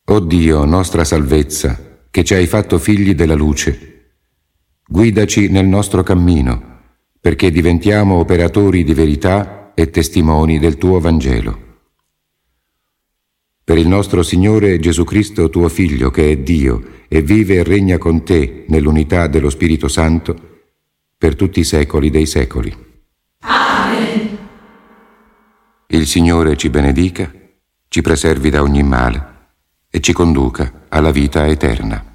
O Dio, nostra salvezza, che ci hai fatto figli della luce, guidaci nel nostro cammino, perché diventiamo operatori di verità e testimoni del tuo Vangelo. Per il nostro Signore Gesù Cristo, tuo Figlio, che è Dio e vive e regna con te nell'unità dello Spirito Santo, per tutti i secoli dei secoli. Amen. Il Signore ci benedica, ci preservi da ogni male e ci conduca alla vita eterna.